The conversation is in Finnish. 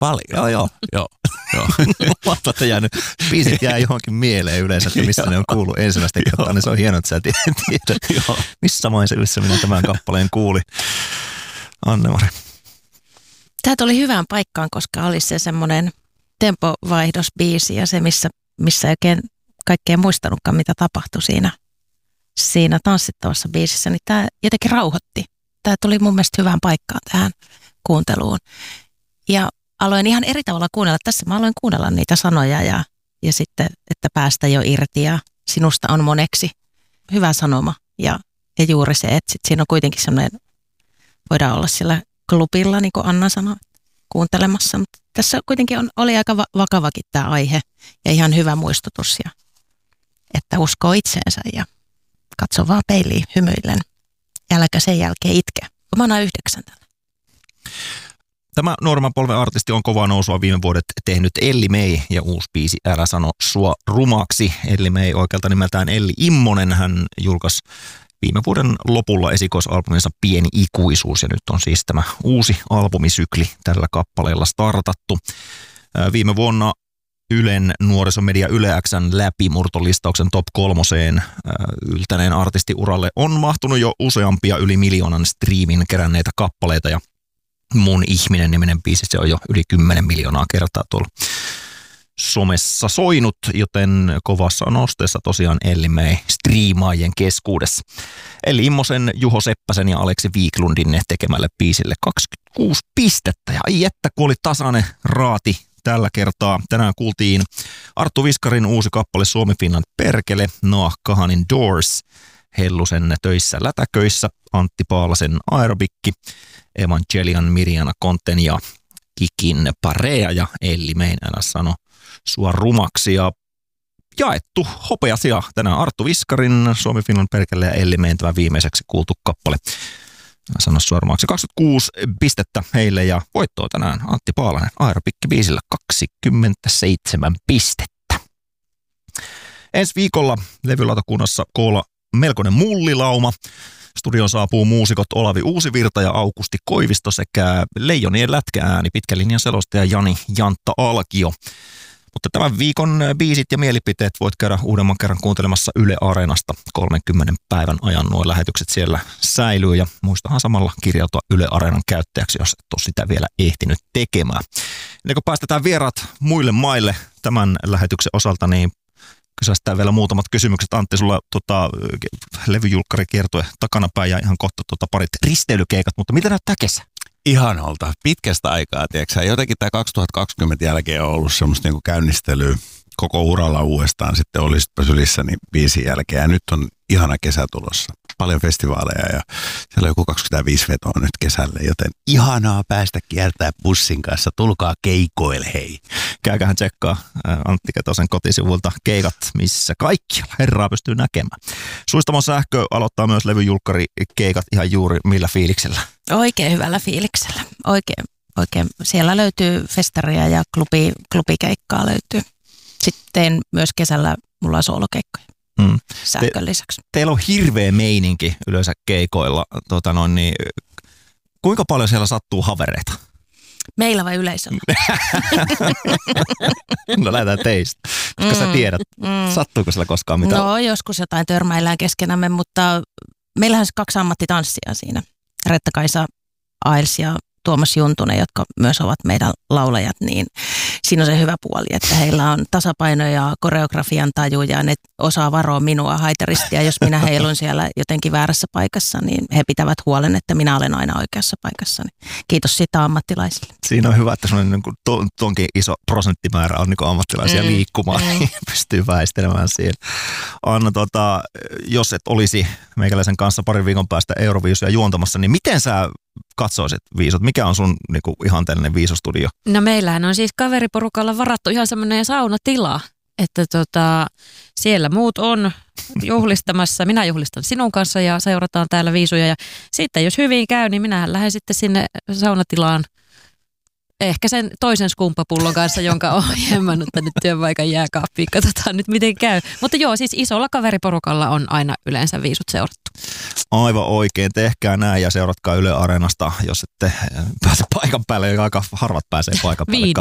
paljon. Joo. Joo. Että jäänyt, biisit jää johonkin mieleen yleensä, että missä ne on kuullut ensimmäistä kertaa, niin se on hienoa, että sä tiedät, missä maisevissa minä tämän kappaleen kuulin. Anne-Mari. Tämä tuli hyvään paikkaan, koska oli se semmoinen tempovaihdosbiisi ja se, missä ei oikein kaikkea muistanutkaan, mitä tapahtui siinä tanssittavassa biisissä, niin tämä jotenkin rauhoitti. Tämä tuli mun mielestä hyvään paikkaan tähän kuunteluun. Ja aloin ihan eri tavalla kuunnella. Tässä mä aloin kuunnella niitä sanoja ja sitten, että päästä jo irti ja sinusta on moneksi. Hyvä sanoma ja juuri se, että sit siinä on kuitenkin semmoinen, voidaan olla siellä klubilla, niin kuin Anna sanoi, kuuntelemassa. Mutta tässä kuitenkin oli aika vakavakin tämä aihe ja ihan hyvä muistutus, ja, että uskoo itseensä ja katso vaan peiliin hymyillen. Äläkä sen jälkeen itke. Mä annan 9 tällä. Tämä nuoremman polven artisti on kovaa nousua viime vuodet tehnyt Elli May ja uusi biisi Älä sano sua rumaksi. Elli May oikealta nimeltään Elli Immonen. Hän julkaisi viime vuoden lopulla esikoisalbuminsa Pieni ikuisuus ja nyt on siis tämä uusi albumisykli tällä kappaleella startattu. Viime vuonna Ylen nuorisomedia Yle X:n läpimurtolistauksen top 3 yltäneen artistiuralle on mahtunut jo useampia yli 1 miljoonan striimin keränneitä kappaleita ja Mun ihminen -niminen biisi, se on jo yli 10 miljoonaa kertaa tuolla somessa soinut, joten kovassa nosteessa tosiaan Elli May striimaajien keskuudessa. Elli Immosen, Juho Seppäsen ja Aleksi Wiklundin tekemälle biisille 26 pistettä. Ja ai että, kun oli tasainen raati tällä kertaa. Tänään kuultiin Arttu Viskarin uusi kappale Suomi Finland perkele, Noah Kahanin Doors, Hellusen Töissä lätäköissä, Antti Paalasen Aerobikki, Evangelian Mirjana Konten ja Kikin Parea ja Elli May Älä sano sua rumaksi. Ja jaettu hopeasia tänään Arttu Viskarin Suomi Finland perkele ja Elli Mayn tämä viimeiseksi kuultu kappale. Sano sua rumaksi 26 pistettä heille ja voittoa tänään Antti Paalanen Aerobikki biisillä 27 pistettä. Ensi viikolla levylautakunnassa koolla melkoinen mullilauma. Studioon saapuu muusikot Olavi Uusivirta ja Aukusti Koivisto sekä Leijonien lätkäääni pitkän linjan selostaja Jani Jantta Alkio. Mutta tämän viikon biisit ja mielipiteet voit käydä uudemman kerran kuuntelemassa Yle Areenasta 30 päivän ajan. Nuo lähetykset siellä säilyy ja muistahan samalla kirjautua Yle Areenan käyttäjäksi, jos et ole sitä vielä ehtinyt tekemään. Ennen kuin päästetään vieraat muille maille tämän lähetyksen osalta, niin kysästään vielä muutamat kysymykset. Antti, sulla levyjulkkari kiertue takanapäin ja ihan kohta parit risteilykeikat, mutta mitä näyttää kesä? Ihanolta. Pitkästä aikaa, tiedätkö? Jotenkin tämä 2020 jälkeen on ollut semmoista niinku käynnistelyä koko uralla uudestaan. Sitten oli sylissä niin biisin jälkeen ja nyt on ihana kesä tulossa. Paljon festivaaleja ja siellä on joku 25 vetoa nyt kesälle, joten ihanaa päästä kiertää bussin kanssa. Tulkaa keikoille, hei. Käykähän tsekkaa Antti Ketosen kotisivulta keikat, missä kaikkialla herraa pystyy näkemään. Suistamon sähkö aloittaa myös levyjulkkarikeikat ihan juuri millä fiiliksellä? Oikein hyvällä fiiliksellä. Oikein. Siellä löytyy festaria ja klubikeikkaa löytyy. Sitten myös kesällä mulla on soolokeikkoja. Sähkön lisäksi. Teillä on hirveä meininki yleensä keikoilla. Kuinka paljon siellä sattuu havereita? Meillä vai yleisöllä? No lähdetään teistä, koska sä tiedät. Sattuuko siellä koskaan mitään? No joskus jotain törmäillään keskenämme, mutta meillähän on 2 ammattitanssia siinä. Retta-Kaisa Ails ja Tuomas Juntunen, jotka myös ovat meidän laulajat, niin siinä on se hyvä puoli, että heillä on tasapaino ja koreografian taju ja ne osaa varoa minua haitarista ja jos minä heilun siellä jotenkin väärässä paikassa, niin he pitävät huolen, että minä olen aina oikeassa paikassa. Kiitos siitä ammattilaisille. Siinä on hyvä, että sellainen tonkin iso prosenttimäärä on niin ammattilaisia liikkumaan, niin pystyy väistelemään siihen. Anna, jos et olisi meikäläisen kanssa parin viikon päästä Euroviisuja juontamassa, niin miten sä katsoisit viisot? Mikä on sun ihanteellinen viisostudio? No meillähän on siis kaveriporukalla varattu ihan semmoinen saunatila, että siellä muut on juhlistamassa. Minä juhlistan sinun kanssa ja seurataan täällä viisuja ja sitten jos hyvin käy, niin minähän lähden sitten sinne saunatilaan Ehkä sen toisen skumppapullon kanssa, jonka on jemmannut tänne työpaikan jääkaappiin. Katsotaan nyt miten käy. Mutta joo, siis isolla kaveriporukalla on aina yleensä viisut seurattu. Aivan oikein, tehkää näin ja seuratkaa Yle Areenasta, jos ette pääse paikan päälle, aika harvat pääsee paikan päälle.